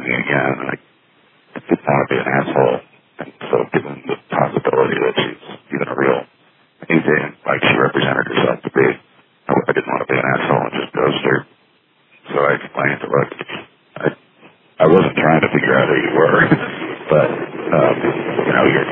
me again, and I didn't want to be an asshole. And so given the possibility that she's even a real agent, like she represented herself to be, I didn't want to be an asshole and just ghost her. So I explained to her, look, I wasn't trying to figure out who you were, but, you know, your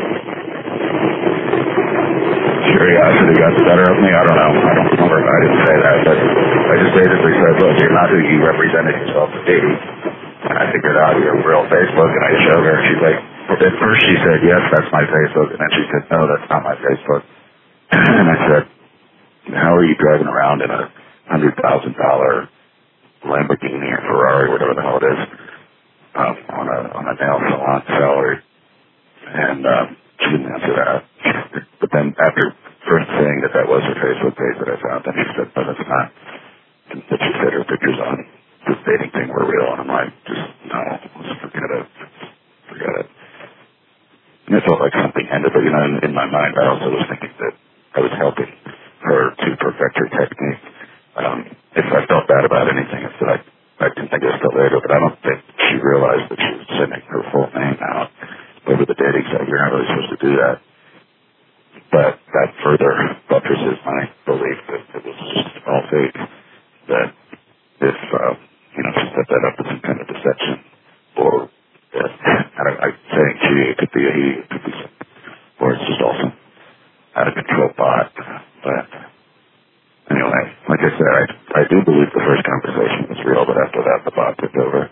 curiosity got the better of me. I don't know. I don't remember if I didn't say that, but I just basically said, look, you're not who you represented yourself to be. And I figured out your real Facebook, and I showed her, and she's like, at first she said, yes, that's my Facebook, and then she said, no, that's not my Facebook. And I said, how are you driving around in a $100,000 Lamborghini or Ferrari, whatever the hell it is, on a nail salon salary? And she didn't answer that. But then after first saying that was her Facebook page that I found, then she said, no, that's not. And then she said her pictures on this dating thing were real, and I'm like, just, no, let's forget it. Forget it. And it felt like something ended, but, you know, in my mind, I also was thinking that I was helping her to perfect her technique. If I felt bad about anything, it's that I didn't think it was till later, but I don't think she realized that she was sending her full name out over the dating site. You're not really supposed to do that. But that further buttresses my belief that it was just all fake. That if, you know, she set that up as some kind of deception, or I'm saying she, it could be a he, it could be some, or it's just also out of control bot. But anyway, like I said, I do believe the first conversation was real, but after that the bot took over.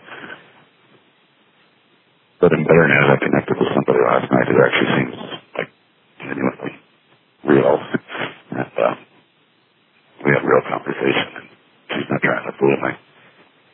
But in better news, I connected with somebody last night who actually seems like genuinely real. And we had a real conversation, and she's not trying to fool me.